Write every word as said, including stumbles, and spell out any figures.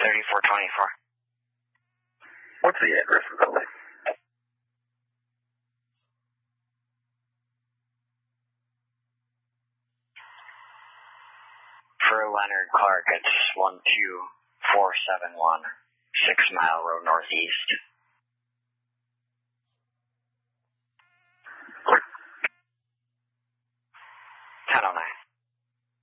thirty-four twenty-four. What's the address of the building? For Leonard Clark, it's one two four seven one, Six Mile Road Northeast.